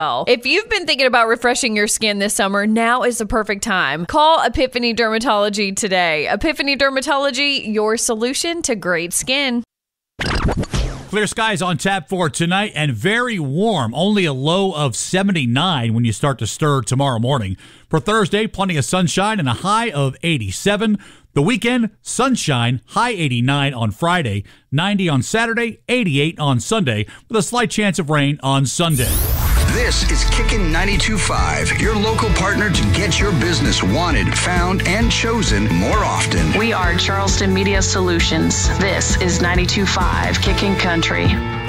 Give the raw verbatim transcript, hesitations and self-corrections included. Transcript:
If you've been thinking about refreshing your skin this summer, now is the perfect time. Call Epiphany Dermatology today. Epiphany Dermatology, your solution to great skin. Clear skies on tap for tonight and very warm. Only a low of seventy-nine when you start to stir tomorrow morning. For Thursday, plenty of sunshine and a high of eighty-seven. The weekend, sunshine, high eighty-nine on Friday, ninety on Saturday, eighty-eight on Sunday, with a slight chance of rain on Sunday. This is Kickin' ninety-two point five, your local partner to get your business wanted, found, and chosen more often. We are Charleston Media Solutions. This is ninety-two point five Kickin' Country.